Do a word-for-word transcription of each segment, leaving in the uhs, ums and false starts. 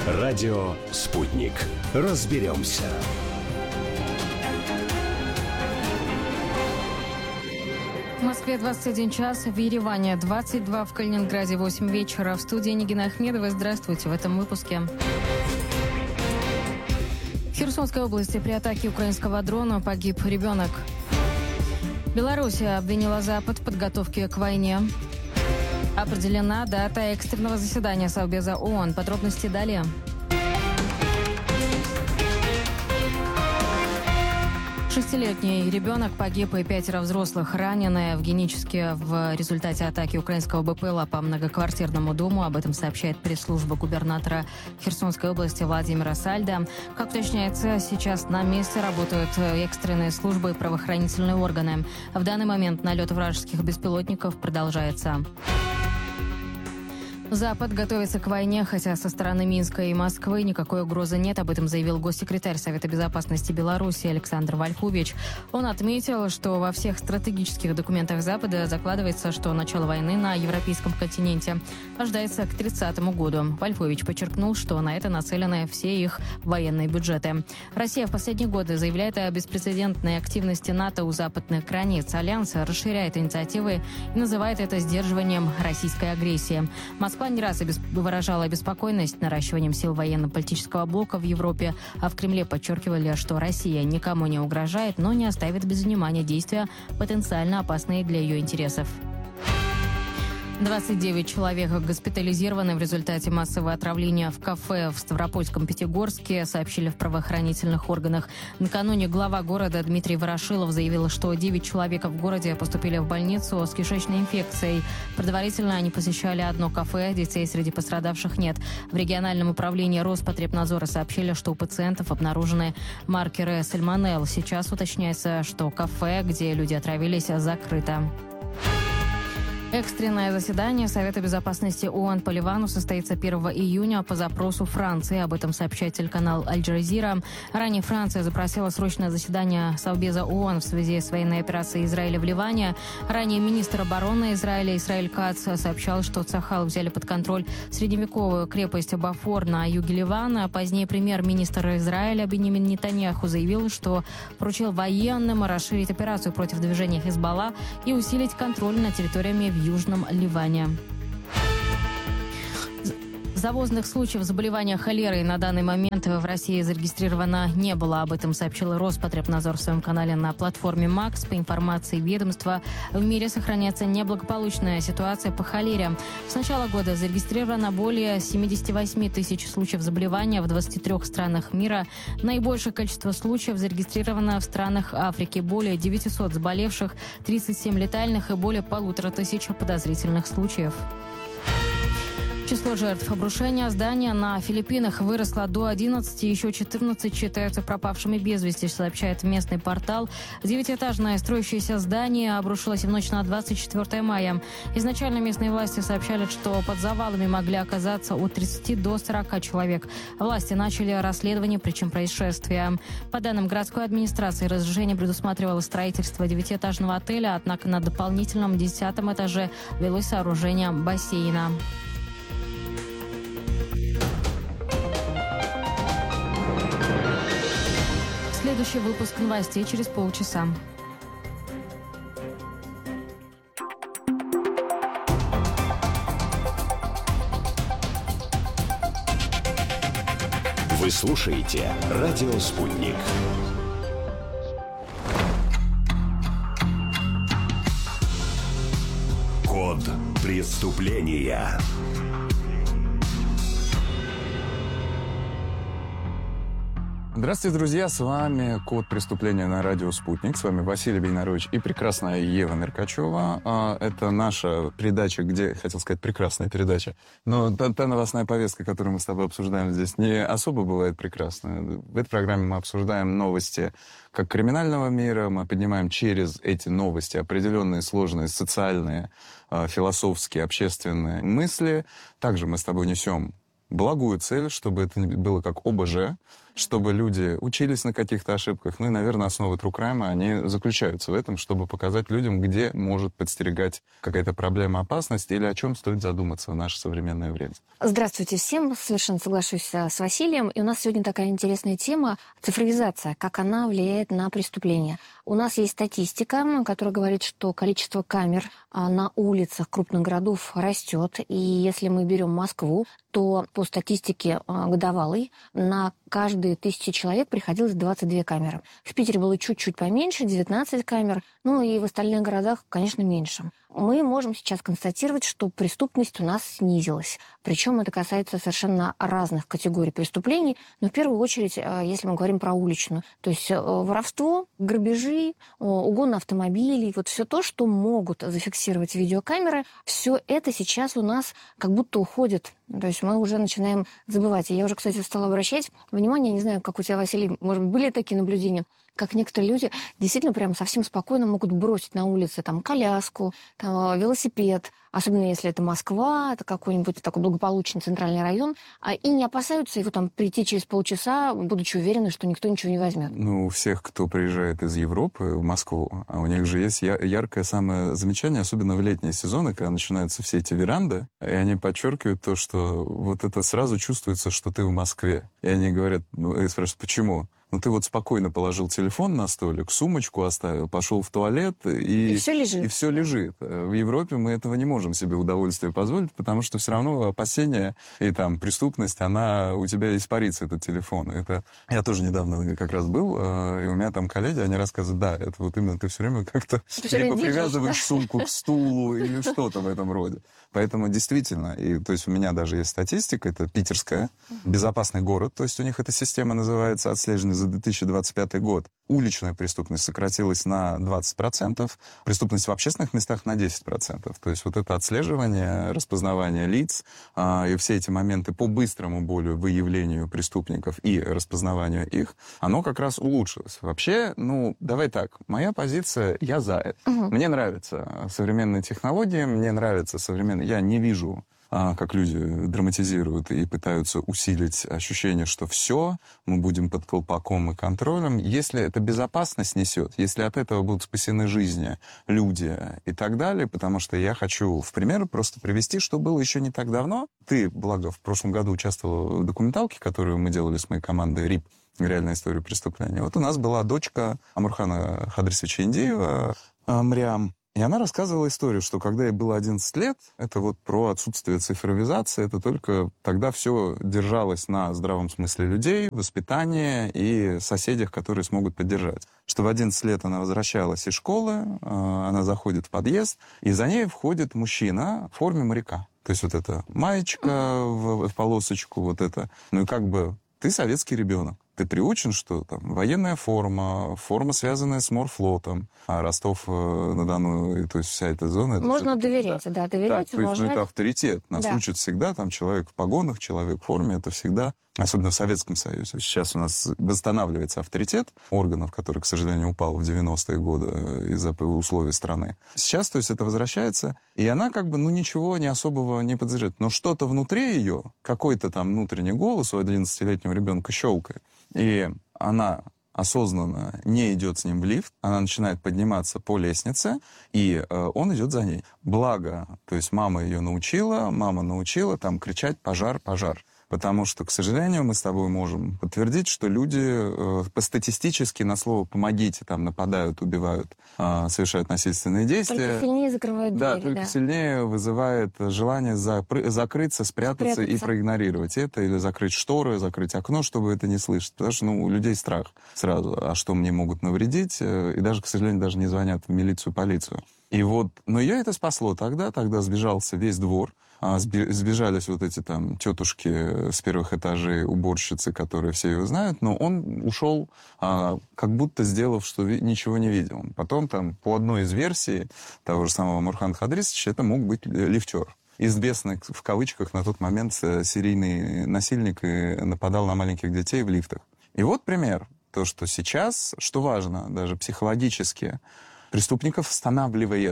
Радио «Спутник». Разберемся. В Москве двадцать один час, в Ереване двадцать два, в Калининграде восемь вечера. В студии Нигина Ахмедова. Здравствуйте в этом выпуске. В Херсонской области при атаке украинского дрона погиб ребенок. Белоруссия обвинила Запад в подготовке к войне. Определена дата экстренного заседания Совбеза ООН. Подробности далее. Шестилетний ребенок погиб и пятеро взрослых ранены в Геническе в результате атаки украинского БПЛА по многоквартирному дому. Об этом сообщает пресс-служба губернатора Херсонской области Владимира Сальда. Как уточняется, сейчас на месте работают экстренные службы и правоохранительные органы. В данный момент налет вражеских беспилотников продолжается. Запад готовится к войне, хотя со стороны Минска и Москвы никакой угрозы нет. Об этом заявил госсекретарь Совета безопасности Беларуси Александр Вольхович. Он отметил, что во всех стратегических документах Запада закладывается, что начало войны на европейском континенте ожидается к тридцатому году. Вольхович подчеркнул, что на это нацелены все их военные бюджеты. Россия в последние годы заявляет о беспрецедентной активности НАТО у западных границ. Альянс расширяет инициативы и называет это сдерживанием российской агрессии. Москва не раз выражала обеспокоенность наращиванием сил военно-политического блока в Европе, а в Кремле подчеркивали, что Россия никому не угрожает, но не оставит без внимания действия, потенциально опасные для ее интересов. двадцать девять человек госпитализированы в результате массового отравления в кафе в Ставропольском Пятигорске, сообщили в правоохранительных органах. Накануне глава города Дмитрий Ворошилов заявил, что девять человек в городе поступили в больницу с кишечной инфекцией. Предварительно они посещали одно кафе, детей среди пострадавших нет. В региональном управлении Роспотребнадзора сообщили, что у пациентов обнаружены маркеры сальмонелл. Сейчас уточняется, что кафе, где люди отравились, закрыто. Экстренное заседание Совета безопасности ООН по Ливану состоится первого июня по запросу Франции. Об этом сообщает телеканал Аль-Джазира. Ранее Франция запросила срочное заседание Совбеза ООН в связи с военной операцией Израиля в Ливане. Ранее министр обороны Израиля Исраэль Кац сообщал, что Цахал взяли под контроль средневековую крепость Бафор на юге Ливана. Позднее премьер-министр Израиля Биньямин Нетаньяху заявил, что поручил военным расширить операцию против движения Хизбалла и усилить контроль над территориями в Южном Ливане. Завозных случаев заболевания холерой на данный момент в России зарегистрировано не было. Об этом сообщил Роспотребнадзор в своем канале на платформе Макс. По информации ведомства, в мире сохраняется неблагополучная ситуация по холере. С начала года зарегистрировано более семьдесят восемь тысяч случаев заболевания в двадцати трёх странах мира. Наибольшее количество случаев зарегистрировано в странах Африки. Более девятисот заболевших, тридцать семь летальных и более полутора тысяч подозрительных случаев. Число жертв обрушения здания на Филиппинах выросло до одиннадцати, еще четырнадцать считаются пропавшими без вести, сообщает местный портал. Девятиэтажное строящееся здание обрушилось в ночь на двадцать четвёртое мая. Изначально местные власти сообщали, что под завалами могли оказаться от тридцати до сорока человек. Власти начали расследование причин происшествия. По данным городской администрации, разрушение предусматривало строительство девятиэтажного отеля, однако на дополнительном десятом этаже велось сооружение бассейна. Следующий выпуск новостей через полчаса. Вы слушаете «Радио Спутник». Код преступления. Здравствуйте, друзья! С вами «Код преступления» на радио «Спутник». С вами Василий Вейнарович и прекрасная Ева Меркачева. Это наша передача, где, хотел сказать, прекрасная передача, но та, та новостная повестка, которую мы с тобой обсуждаем здесь, не особо бывает прекрасная. В этой программе мы обсуждаем новости как криминального мира, мы поднимаем через эти новости определенные сложные социальные, философские, общественные мысли. Также мы с тобой несем благую цель, чтобы это было как ОБЖ, чтобы люди учились на каких-то ошибках. Ну и, наверное, основы True Crime, они заключаются в этом, чтобы показать людям, где может подстерегать какая-то проблема, опасность или о чем стоит задуматься в наше современное время. Здравствуйте всем. Совершенно соглашусь с Василием. И у нас сегодня такая интересная тема — цифровизация, как она влияет на преступления. У нас есть статистика, которая говорит, что количество камер на улицах крупных городов растет. И если мы берем Москву, то по статистике годовалой на каждые тысячи человек приходилось двадцать две камеры. В Питере было чуть-чуть поменьше, девятнадцать камер. Ну и в остальных городах, конечно, меньше. Мы можем сейчас констатировать, что преступность у нас снизилась. Причем это касается совершенно разных категорий преступлений. Но в первую очередь, если мы говорим про уличную, то есть воровство, грабежи, угон автомобилей, вот все то, что могут зафиксировать видеокамеры, все это сейчас у нас как будто уходит. То есть мы уже начинаем забывать. И я уже, кстати, стала обращать внимание, не знаю, как у тебя, Василий, может быть, были такие наблюдения, как некоторые люди действительно прям совсем спокойно могут бросить на улице там коляску, там, велосипед, особенно если это Москва, это какой-нибудь такой благополучный центральный район, и не опасаются его там прийти через полчаса, будучи уверены, что никто ничего не возьмет. Ну, у всех, кто приезжает из Европы в Москву, а у них же есть яркое самое замечание, особенно в летние сезоны, когда начинаются все эти веранды, и они подчеркивают то, что вот это сразу чувствуется, что ты в Москве. И они говорят, ну, и спрашивают, почему? Ну, ты вот спокойно положил телефон на столик, сумочку оставил, пошел в туалет, и, и все лежит. И все лежит. В Европе мы этого не можем себе удовольствие позволить, потому что все равно опасения и там преступность, она у тебя испарится, этот телефон. Это... Я тоже недавно как раз был, и у меня там коллеги, они рассказывают, да, это вот именно ты все время как-то либо привязываешь да? сумку к стулу или что-то в этом роде. Поэтому действительно, и, то есть у меня даже есть статистика, это питерская, безопасный город, то есть у них эта система называется отслеживание за две тысячи двадцать пятый год. Уличная преступность сократилась на двадцать процентов, преступность в общественных местах на десять процентов. То есть вот это отслеживание, распознавание лиц а, и все эти моменты по быстрому более выявлению преступников и распознаванию их, оно как раз улучшилось. Вообще, ну, давай так, моя позиция, я за это. Угу. Мне нравятся современные технологии, мне нравятся современные... Я не вижу... как люди драматизируют и пытаются усилить ощущение, что все, мы будем под колпаком и контролем. Если это безопасность несет, если от этого будут спасены жизни, люди и так далее, потому что я хочу в пример просто привести, что было еще не так давно. Ты, благо, в прошлом году участвовала в документалке, которую мы делали с моей командой РИП, реальная история преступления. Вот у нас была дочка Амурхана Хадрисовича Индиева, Мрям. И она рассказывала историю, что когда ей было одиннадцать лет, это вот про отсутствие цифровизации, это только тогда все держалось на здравом смысле людей, воспитании и соседях, которые смогут поддержать. Что в одиннадцать лет она возвращалась из школы, она заходит в подъезд, и за ней входит мужчина в форме моряка. То есть вот эта маечка в, в полосочку, вот это. Ну и как бы ты советский ребенок. Ты приучен, что там военная форма, форма, связанная с морфлотом, а Ростов-на-Дону, то есть вся эта зона... Можно это доверять, да, да доверять, так, уважать. То есть, ну, это авторитет. Нас да. учат всегда, там, человек в погонах, человек в форме, это всегда, особенно в Советском Союзе. Сейчас у нас восстанавливается авторитет органов, который, к сожалению, упал в девяностые годы из-за условий страны. Сейчас, то есть, это возвращается, и она как бы, ну, ничего не особого не подозревает. Но что-то внутри ее, какой-то там внутренний голос у одиннадцатилетнего ребенка щелкает. И она осознанно не идет с ним в лифт, она начинает подниматься по лестнице, и э, он идет за ней. Благо, то есть мама ее научила, мама научила там кричать «пожар, пожар». Потому что, к сожалению, мы с тобой можем подтвердить, что люди э, по-статистически на слово «помогите» там нападают, убивают, э, совершают насильственные действия. Только сильнее закрывают да, двери. Только да, сильнее вызывает желание запры- закрыться, спрятаться, спрятаться и проигнорировать это, или закрыть шторы, закрыть окно, чтобы это не слышать. Потому что ну, у людей страх сразу, а что мне могут навредить, и даже, к сожалению, даже не звонят в милицию, полицию. И вот, но ее это спасло тогда, тогда сбежался весь двор, сбежались вот эти там тетушки с первых этажей, уборщицы, которые все его знают, но он ушел, а, как будто сделав, что ви- ничего не видел. Потом там по одной из версий того же самого Амурхана Хадрисовича это мог быть лифтер. Известный, в кавычках, на тот момент серийный насильник и нападал на маленьких детей в лифтах. И вот пример. То, что сейчас, что важно, даже психологически, преступников останавливает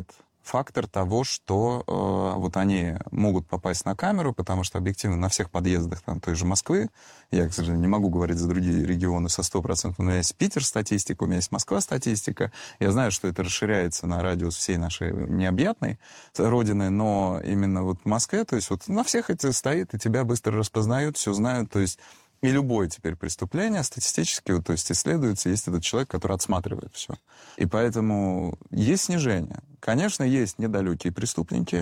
фактор того, что э, вот они могут попасть на камеру, потому что объективно на всех подъездах там, той же Москвы, я, к сожалению, не могу говорить за другие регионы со сто процентов, но у меня есть Питер статистика, у меня есть Москва статистика, я знаю, что это расширяется на радиус всей нашей необъятной родины, но именно вот в Москве, то есть вот на всех это стоит, и тебя быстро распознают, все знают, то есть и любое теперь преступление статистически, то есть исследуется, есть этот человек, который отсматривает все. И поэтому есть снижение. Конечно, есть недалекие преступники,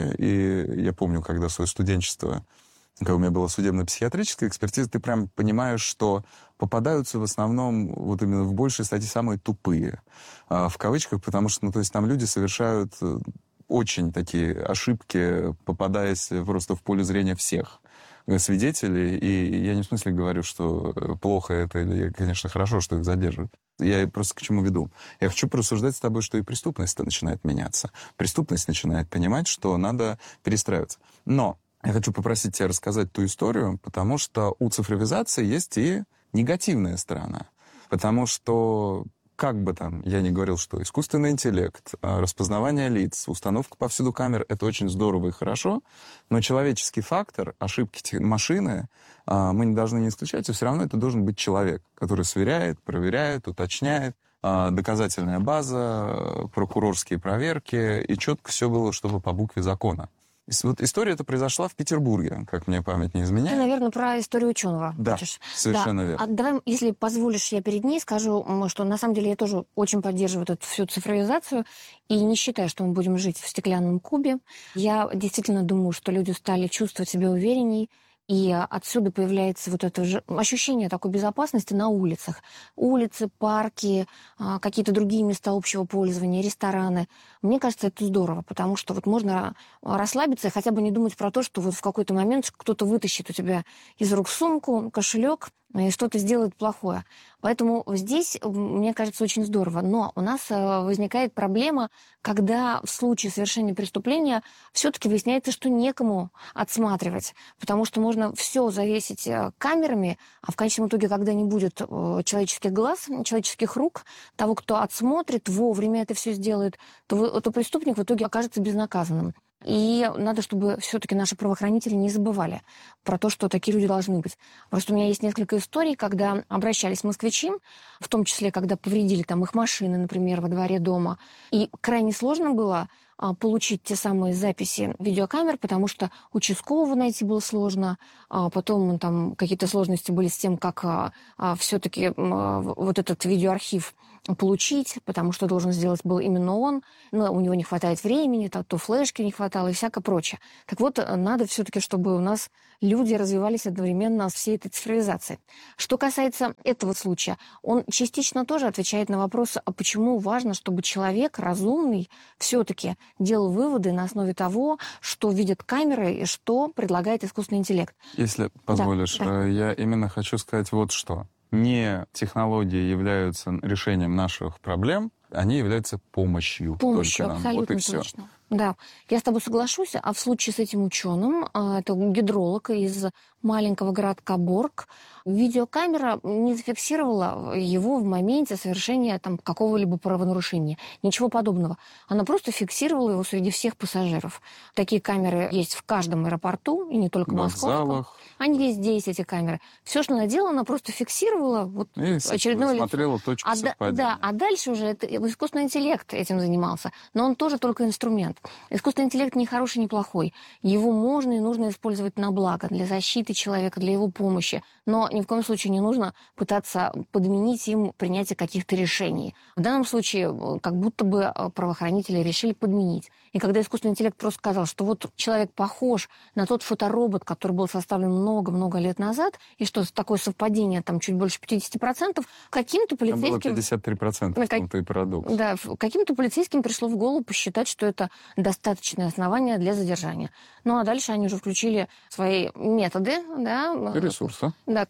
и я помню, когда свое студенчество, когда у меня была судебно-психиатрическая экспертиза, ты прям понимаешь, что попадаются в основном вот именно в большей статье самые тупые, в кавычках, потому что, ну, то есть там люди совершают очень такие ошибки, попадаясь просто в поле зрения всех свидетелей, и я не в смысле говорю, что плохо это, или, конечно, хорошо, что их задерживают. Я просто к чему веду? Я хочу порассуждать с тобой, что и преступность-то начинает меняться. Преступность начинает понимать, что надо перестраиваться. Но я хочу попросить тебя рассказать ту историю, потому что у цифровизации есть и негативная сторона. Потому что как бы там я ни говорил, что искусственный интеллект, распознавание лиц, установка повсюду камер — это очень здорово и хорошо, но человеческий фактор, ошибки машины мы не должны не исключать, и все равно это должен быть человек, который сверяет, проверяет, уточняет, доказательная база, прокурорские проверки, и четко все было, чтобы по букве закона. Вот история эта произошла в Петербурге, как мне память не изменяет. Ты, наверное, про историю ученого. Да, хочешь? совершенно да. верно. А давай, если позволишь, я перед ней скажу, что на самом деле я тоже очень поддерживаю эту всю цифровизацию и не считаю, что мы будем жить в стеклянном кубе. Я действительно думаю, что люди стали чувствовать себя уверенней, и отсюда появляется вот это же ощущение такой безопасности на улицах. Улицы, парки, какие-то другие места общего пользования, рестораны. Мне кажется, это здорово, потому что вот можно расслабиться и хотя бы не думать про то, что вот в какой-то момент кто-то вытащит у тебя из рук сумку, кошелек и что-то сделает плохое. Поэтому здесь, мне кажется, очень здорово. Но у нас возникает проблема, когда в случае совершения преступления все-таки выясняется, что некому отсматривать, потому что можно все завесить камерами, а в конечном итоге, когда не будет человеческих глаз, человеческих рук, того, кто отсмотрит, вовремя это все сделает, то, то преступник в итоге окажется безнаказанным. И надо, чтобы все-таки наши правоохранители не забывали про то, что такие люди должны быть. Просто у меня есть несколько историй, когда обращались москвичи, в том числе, когда повредили там их машины, например, во дворе дома. И крайне сложно было получить те самые записи видеокамер, потому что участкового найти было сложно, потом там какие-то сложности были с тем, как все-таки вот этот видеоархив получить, потому что должен сделать был именно он, но у него не хватает времени, то, то флешки не хватало и всякое прочее. Так вот, надо все-таки, чтобы у нас люди развивались одновременно с всей этой цифровизацией. Что касается этого случая, он частично тоже отвечает на вопрос, а почему важно, чтобы человек разумный все-таки делал выводы на основе того, что видят камеры и что предлагает искусственный интеллект. Если позволишь, да, да. я именно хочу сказать вот что. Не технологии являются решением наших проблем, они являются помощью. Помощью, только нам. абсолютно Вот и точно. все. Да, я с тобой соглашусь, а в случае с этим ученым, это гидролог из маленького городка Борг, видеокамера не зафиксировала его в моменте совершения там какого-либо правонарушения. Ничего подобного. Она просто фиксировала его среди всех пассажиров. Такие камеры есть в каждом аэропорту, и не только в московском. Они везде есть, эти камеры. Все, что она делала, она просто фиксировала вот и очередное лицо. Смотрела точку а совпадения. Да, а дальше уже это, искусственный интеллект этим занимался. Но он тоже только инструмент. Искусственный интеллект не хороший, не плохой. Его можно и нужно использовать на благо, для защиты человека, для его помощи. Но ни в коем случае не нужно пытаться подменить им принятие каких-то решений. В данном случае как будто бы правоохранители решили подменить. И когда искусственный интеллект просто сказал, что вот человек похож на тот фоторобот, который был составлен много-много лет назад, и что такое совпадение там чуть больше пятьдесят процентов, каким-то полицейским... Там было пятьдесят три процента, в том-то и парадокс. Да, каким-то полицейским пришло в голову посчитать, что это достаточное основание для задержания. Ну, а дальше они уже включили свои методы, да, и ресурсы. Да,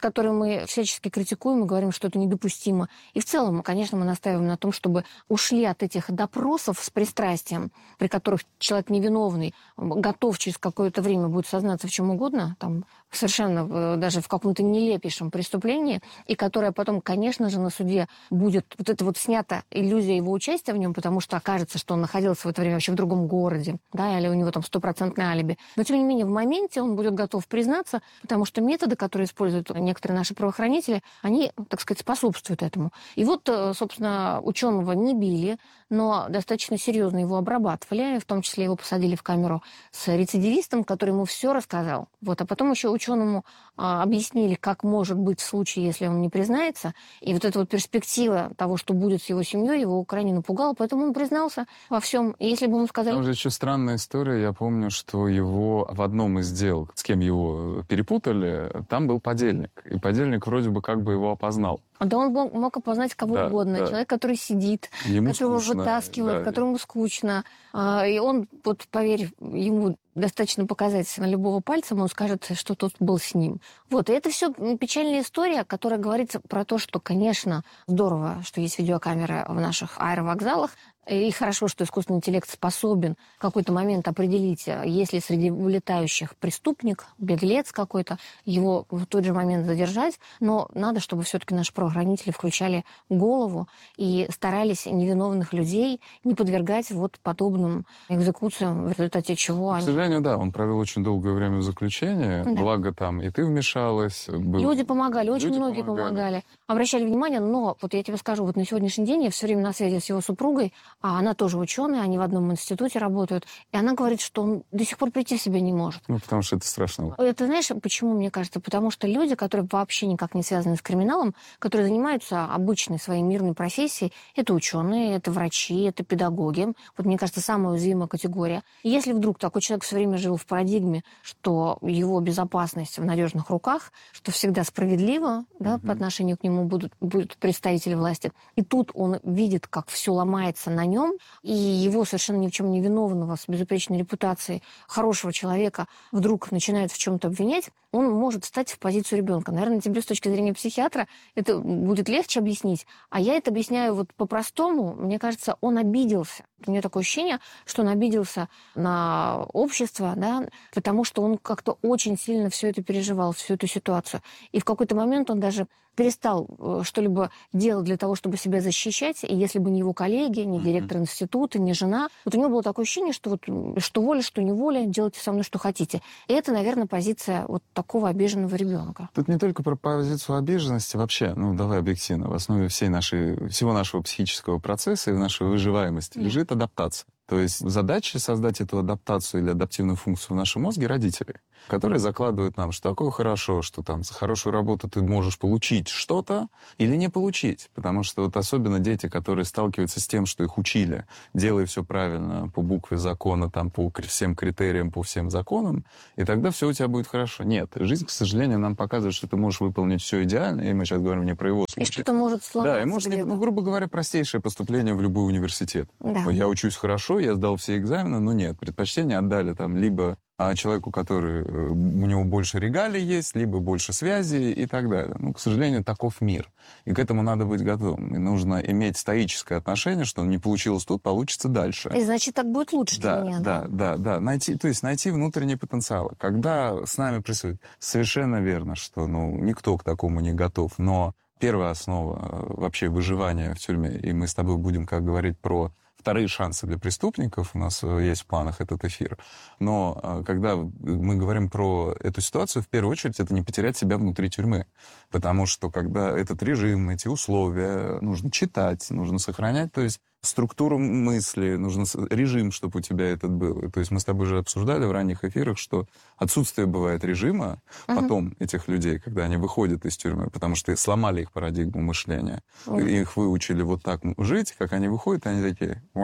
которые мы всячески критикуем и говорим, что это недопустимо. И в целом, конечно, мы настаиваем на том, чтобы ушли от этих допросов с пристрастием, при которых человек невиновный, готов через какое-то время будет сознаться в чем угодно, там, совершенно даже в каком-то нелепейшем преступлении, и которое потом, конечно же, на суде будет вот это вот снята иллюзия его участия в нем, потому что окажется, что он находился в это время вообще в другом городе, да, или у него там стопроцентное алиби. Но, тем не менее, в моменте он будет готов признаться, потому что методы, которые используют некоторые наши правоохранители, они, так сказать, способствуют этому. И вот, собственно, ученого не били, но достаточно серьезно его обрабатывали, в том числе его посадили в камеру с рецидивистом, который ему все рассказал. Вот, а потом еще ученому а, объяснили, как может быть в случае, если он не признается. И вот эта вот перспектива того, что будет с его семьей, его крайне напугала, поэтому он признался во всем. И если бы ему сказали... Там же еще странная история. Я помню, что его в одном из дел, с кем его перепутали, там был подельник. И подельник вроде бы как бы его опознал. Да он мог опознать кого да, угодно. Да. Человек, который сидит, Ему которого скучно, вытаскивают, да. которому скучно. И он, вот поверь, ему достаточно показать на любого пальцем, он скажет, что тот был с ним. Вот. И это все печальная история, которая говорит про то, что, конечно, здорово, что есть видеокамеры в наших аэровокзалах, и хорошо, что искусственный интеллект способен в какой-то момент определить, есть ли среди вылетающих преступник, беглец какой-то, его в тот же момент задержать. Но надо, чтобы все-таки наши правоохранители включали голову и старались невиновных людей не подвергать вот подобным экзекуциям, в результате чего они... К сожалению, да, он провел очень долгое время в заключении, да. Благо там и ты вмешалась. Был... Люди помогали, очень Люди многие помогали. помогали. Обращали внимание, но вот я тебе скажу, вот на сегодняшний день я все время на связи с его супругой, а она тоже ученая, они в одном институте работают, и она говорит, что он до сих пор прийти в себя не может. Ну, потому что это страшно. Это знаешь, почему, мне кажется? Потому что люди, которые вообще никак не связаны с криминалом, которые занимаются обычной своей мирной профессией, это ученые, это врачи, это педагоги. Вот, мне кажется, самая уязвимая категория. И если вдруг такой человек все время жил в парадигме, что его безопасность в надежных руках, что всегда справедливо, да, mm-hmm. по отношению к нему будут, будут представители власти, и тут он видит, как все ломается на нем, и его совершенно ни в чем не виновного, с безупречной репутацией хорошего человека вдруг начинают в чем-то обвинять, он может встать в позицию ребенка. Наверное, тебе с точки зрения психиатра это будет легче объяснить. А я это объясняю вот по-простому. Мне кажется, он обиделся. У меня такое ощущение, что он обиделся на общество, да, потому что он как-то очень сильно все это переживал, всю эту ситуацию. И в какой-то момент он даже перестал что-либо делать для того, чтобы себя защищать. И если бы не его коллеги, не директор института, не жена, вот у него было такое ощущение, что вот что воля, что неволя, делайте со мной, что хотите. И это, наверное, позиция вот такого обиженного ребенка. Тут не только про позицию обиженности, вообще, ну, давай объективно, в основе всей нашей, всего нашего психического процесса и нашей выживаемости да. лежит адаптация. То есть задача создать эту адаптацию или адаптивную функцию в нашем мозге родителей, которые закладывают нам, что такое хорошо, что там за хорошую работу ты можешь получить что-то или не получить. Потому что вот особенно дети, которые сталкиваются с тем, что их учили, делай все правильно по букве закона, там, по всем критериям, по всем законам, и тогда все у тебя будет хорошо. Нет, жизнь, к сожалению, нам показывает, что ты можешь выполнить все идеально, и мы сейчас говорим не про его случай. И что-то может сломаться. Да, и может, ну, грубо говоря, простейшее поступление в любой университет. Да. Я учусь хорошо, я сдал все экзамены, но нет, предпочтение отдали там либо а, человеку, который у него больше регалий есть, либо больше связей и так далее. Ну, к сожалению, таков мир. И к этому надо быть готовым. И нужно иметь стоическое отношение, что не получилось тут, получится дальше. И значит, так будет лучше да, для меня. Да, да, да. Найти, то есть найти внутренний потенциал. Когда с нами происходит, совершенно верно, что ну, никто к такому не готов, но первая основа вообще выживания в тюрьме, и мы с тобой будем, как говорить, про вторые шансы для преступников, у нас есть в планах этот эфир. Но когда мы говорим про эту ситуацию, в первую очередь, это не потерять себя внутри тюрьмы. Потому что когда этот режим, эти условия, нужно читать, нужно сохранять, то есть структуру мысли, нужен режим, чтобы у тебя этот был. То есть мы с тобой же обсуждали в ранних эфирах, что отсутствие бывает режима uh-huh. потом этих людей, когда они выходят из тюрьмы, потому что сломали их парадигму мышления. Uh-huh. Их выучили вот так жить, как они выходят, они такие... Уэ.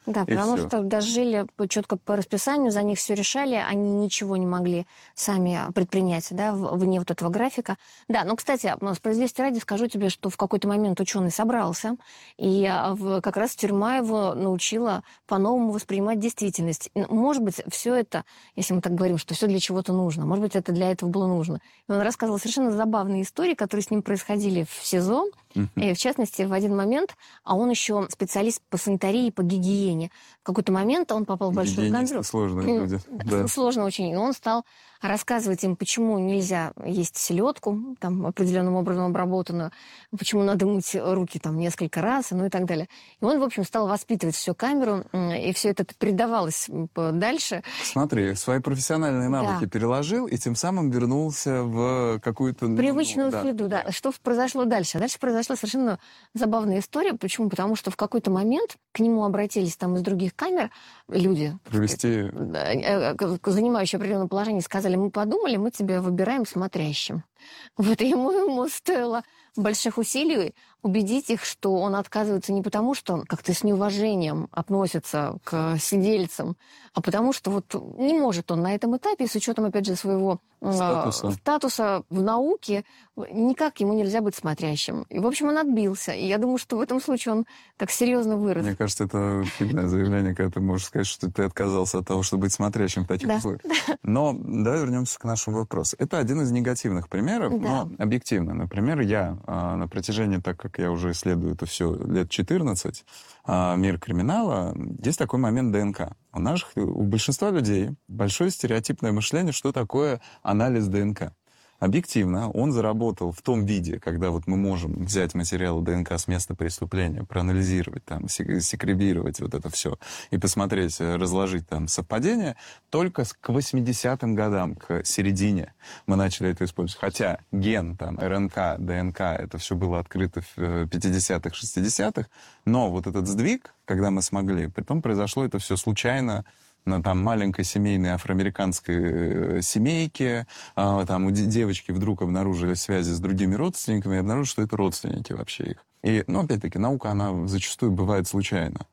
Да, и потому всё. что даже жили четко по расписанию, за них все решали, они ничего не могли сами предпринять, да, в- вне вот этого графика. Да, ну, кстати, справедливости ради скажу тебе, что в какой-то момент ученый собрался, и а, в- как раз тюрьма его научила по-новому воспринимать действительность. И, может быть, все это, если мы так говорим, что все для чего-то нужно, может быть, это для этого было нужно. И он рассказывал совершенно забавные истории, которые с ним происходили в СИЗО, Мгм. и, в частности, в один момент, а он еще специалист по санитарии, по гигиене. В какой-то момент он попал в большую Гигиенисты камеру. сложные М, люди. да, Да. Сложно очень. И он стал рассказывать им, почему нельзя есть селедку, там, определенным образом обработанную, почему надо мыть руки там несколько раз, ну и так далее. И он, в общем, стал воспитывать всю камеру, м, и все это передавалось м, по- дальше. Смотри, свои профессиональные навыки Да. переложил и тем самым вернулся в какую-то... ну, Привычную да. среду, да. Что произошло дальше? Дальше произошла совершенно забавная история. Почему? Потому что в какой-то момент к нему обратились там из других камер люди, Провести... да, э, э, занимающие определенное положение, сказали: мы подумали, мы тебя выбираем смотрящим. Вот и ему, ему стоило больших усилий убедить их, что он отказывается не потому, что он как-то с неуважением относится к сидельцам, а потому что вот не может он на этом этапе, с учетом, опять же, своего э, Статуса. статуса в науке, никак ему нельзя быть смотрящим. И, в общем, он отбился. И я думаю, что в этом случае он так серьезно вырос. Мне кажется, это фигное заявление, когда ты можешь сказать, что ты отказался от того, чтобы быть смотрящим в таких Да. условиях. Но давай вернемся к нашему вопросу. Это один из негативных примеров, Да. но объективно. Например, я а, на протяжении, так как я уже исследую это все лет четырнадцать, а, мир криминала, есть такой момент ДНК. У наших, у большинства людей большое стереотипное мышление, что такое анализ ДНК. Объективно, он заработал в том виде, когда вот мы можем взять материалы ДНК с места преступления, проанализировать, там, секребировать вот это все и посмотреть, разложить там совпадения, только с- к восьмидесятым годам, к середине мы начали это использовать. Хотя ген, там, РНК, ДНК, это все было открыто в э, пятидесятых, шестидесятых, но вот этот сдвиг, когда мы смогли, притом произошло это все случайно, на там маленькой семейной афроамериканской э, семейке, а, там у де- девочки вдруг обнаружили связи с другими родственниками и обнаружили, что это родственники вообще их. И, ну, опять-таки, наука, она зачастую бывает случайно.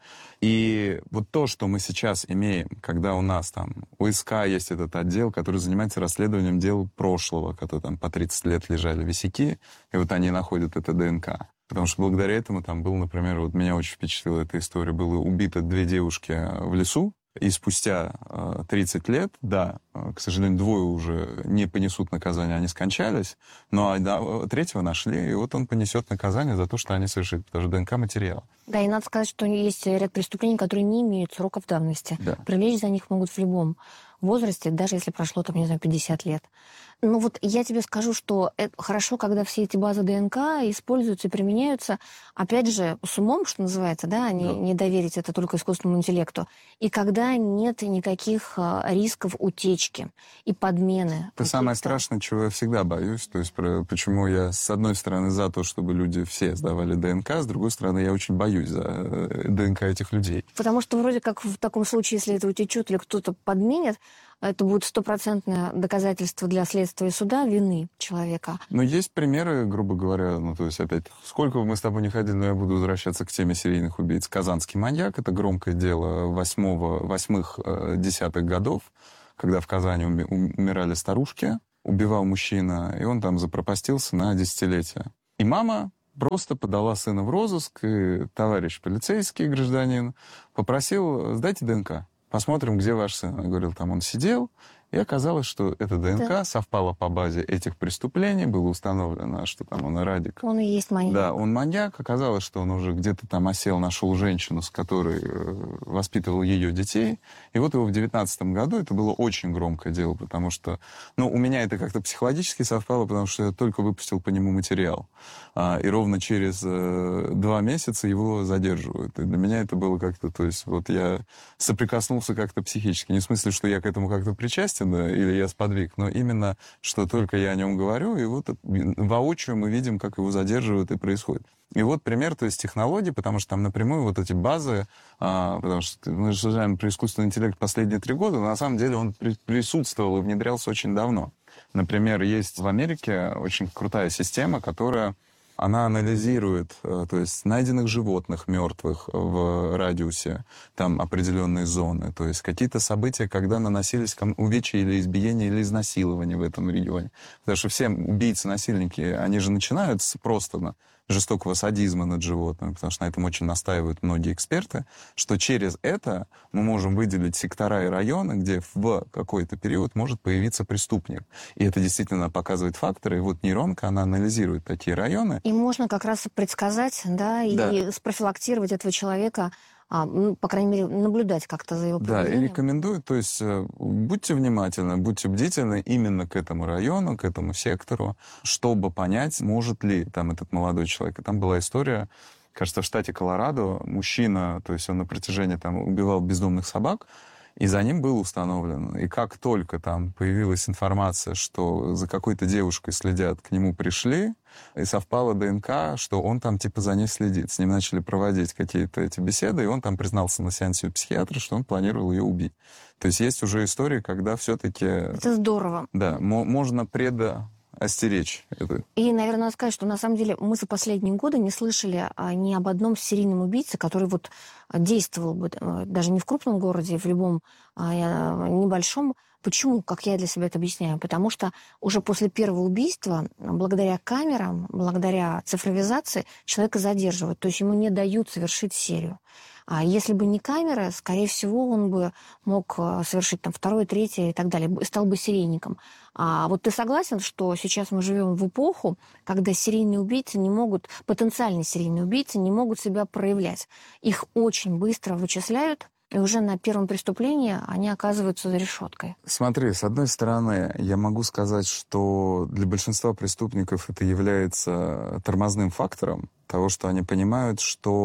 И вот то, что мы сейчас имеем, когда у нас там у СК есть этот отдел, который занимается расследованием дел прошлого, которые там по тридцать лет лежали висяки, и вот они находят это ДНК. Потому что благодаря этому там был, например, вот меня очень впечатлила эта история, было убито две девушки в лесу, и спустя э, тридцать лет, да, э, к сожалению, двое уже не понесут наказание, они скончались, но а, да, третьего нашли, и вот он понесет наказание за то, что они совершили, потому что ДНК-материал. Да, и надо сказать, что есть ряд преступлений, которые не имеют сроков давности. Да. Привлечь за них могут в любом возрасте, даже если прошло, там, не знаю, пятьдесят лет. Ну вот я тебе скажу, что это хорошо, когда все эти базы ДНК используются и применяются, опять же, с умом, что называется, да, не, Да. не доверить это только искусственному интеллекту, и когда нет никаких а, рисков утечки и подмены. Это самое каких-то- страшное, чего я всегда боюсь. То есть про- почему я, с одной стороны, за то, чтобы люди все сдавали ДНК, с другой стороны, я очень боюсь за э, ДНК этих людей. Потому что вроде как в таком случае, если это утечет или кто-то подменит, это будет стопроцентное доказательство для следствия и суда вины человека. Но есть примеры, грубо говоря, ну, то есть, опять, сколько бы мы с тобой не ходили, но я буду возвращаться к теме серийных убийц. Казанский маньяк — это громкое дело восьмого, восьмых, э, десятых годов, когда в Казани уми- умирали старушки, убивал мужчина, и он там запропастился на десятилетия. И мама просто подала сына в розыск, и товарищ полицейский, гражданин, попросил: сдайте ДНК, посмотрим, где ваш сын. Он говорил, там он сидел, и оказалось, что эта ДНК Да. совпала по базе этих преступлений, было установлено, что там он Радик. Он и есть маньяк. Да, он маньяк. Оказалось, что он уже где-то там осел, нашел женщину, с которой э, воспитывал ее детей. И вот его в девятнадцатом году, это было очень громкое дело, потому что, ну, у меня это как-то психологически совпало, потому что я только выпустил по нему материал. А, и ровно через э, два месяца его задерживают. И для меня это было как-то, то есть вот я соприкоснулся как-то психически. Не в смысле, что я к этому как-то причастен, да, или я сподвиг, но именно, что только я о нем говорю, и вот воочию мы видим, как его задерживают и происходит. И вот пример, то есть технологий, потому что там напрямую вот эти базы, а, потому что мы рассуждаем про искусственный интеллект последние три года, но на самом деле он при, присутствовал и внедрялся очень давно. Например, есть в Америке очень крутая система, которая Она анализирует, то есть найденных животных мертвых в радиусе, там определенные зоны, то есть какие-то события, когда наносились увечья или избиения, или изнасилования в этом регионе. Потому что все убийцы-насильники, они же начинают с просто на жестокого садизма над животными, потому что на этом очень настаивают многие эксперты, что через это мы можем выделить сектора и районы, где в какой-то период может появиться преступник. И это действительно показывает факторы. И вот нейронка, она анализирует такие районы. И можно как раз предсказать, да, и да. спрофилактировать этого человека, а, ну, по крайней мере, наблюдать как-то за его поведением. Да, и рекомендую, то есть будьте внимательны, будьте бдительны именно к этому району, к этому сектору, чтобы понять, может ли там этот молодой человек. И там была история, кажется, в штате Колорадо, мужчина, то есть он на протяжении там убивал бездомных собак, и за ним было установлено. И как только там появилась информация, что за какой-то девушкой следят, к нему пришли, и совпала ДНК, что он там типа за ней следит. С ним начали проводить какие-то эти беседы, и он там признался на сеансе у психиатра, что он планировал ее убить. То есть есть уже истории, когда все-таки... Это здорово. Да, можно предо... остеречь это. И, наверное, надо сказать, что на самом деле мы за последние годы не слышали а, ни об одном серийном убийце, который вот действовал бы а, даже не в крупном городе, в любом а, небольшом. Почему? Как я для себя это объясняю? Потому что уже после первого убийства, благодаря камерам, благодаря цифровизации, человека задерживают. То есть ему не дают совершить серию. А если бы не камеры, скорее всего, он бы мог совершить там второе, третье и так далее, стал бы серийником. А вот ты согласен, что сейчас мы живем в эпоху, когда серийные убийцы не могут, потенциальные серийные убийцы не могут себя проявлять. Их очень быстро вычисляют, и уже на первом преступлении они оказываются за решеткой. Смотри, с одной стороны, я могу сказать, что для большинства преступников это является тормозным фактором того, что они понимают,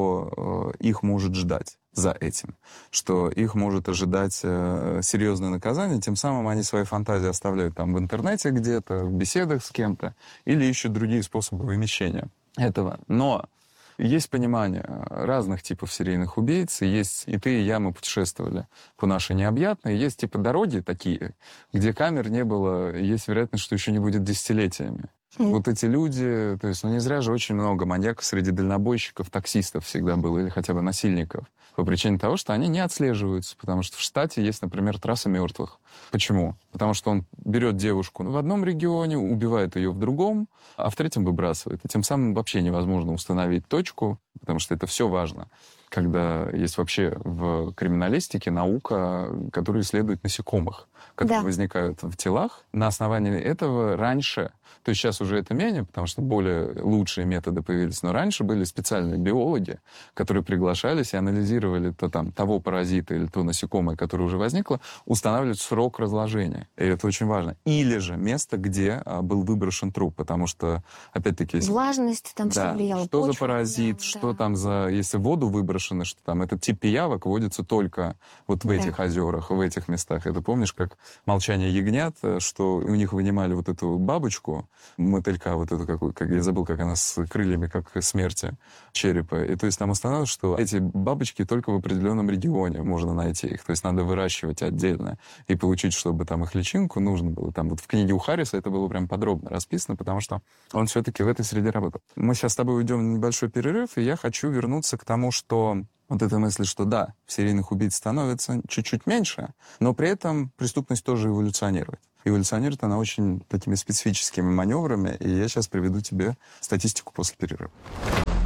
что э, их может ждать за этим, что их может ожидать э, серьезное наказание, тем самым они свои фантазии оставляют там в интернете где-то, в беседах с кем-то, или ищут другие способы вымещения этого. Но есть понимание разных типов серийных убийц, и есть и ты, и я, мы путешествовали по нашей необъятной, есть типа дороги такие, где камер не было, и есть вероятность, что еще не будет десятилетиями. Mm. Вот эти люди, то есть, ну не зря же очень много маньяков среди дальнобойщиков, таксистов всегда было, или хотя бы насильников, по причине того, что они не отслеживаются, потому что в штате есть, например, трасса мертвых. Почему? Потому что он берет девушку в одном регионе, убивает ее в другом, а в третьем выбрасывает. И тем самым вообще невозможно установить точку, потому что это все важно. Когда есть вообще в криминалистике наука, которая исследует насекомых, которые да. возникают в телах. На основании этого раньше, то есть сейчас уже это менее, потому что более лучшие методы появились, но раньше были специальные биологи, которые приглашались и анализировали то, там, того паразита или то насекомое, которое уже возникло, устанавливать срок разложения. И это очень важно. Или же место, где а, был выброшен труп, потому что, опять-таки... Влажность там да, все влияло. Что почва, за паразит, да, что да. там за... Если в воду выброшено, что там этот тип пиявок водится только вот в да. этих озерах, в этих местах. Это помнишь, как «Молчание ягнят», что у них вынимали вот эту бабочку, мотылька, вот эту, как, как я забыл, как она с крыльями, как смерти черепа. И то есть там установилось, что эти бабочки только в определенном регионе можно найти их. То есть надо выращивать отдельно. И получить, чтобы там их личинку нужно было. Там вот в книге у Харриса это было прям подробно расписано, потому что он все-таки в этой среде работал. Мы сейчас с тобой уйдем на небольшой перерыв, и я хочу вернуться к тому, что вот эта мысль, что да, серийных убийц становится чуть-чуть меньше, но при этом преступность тоже эволюционирует. Эволюционирует она очень такими специфическими маневрами, и я сейчас приведу тебе статистику после перерыва.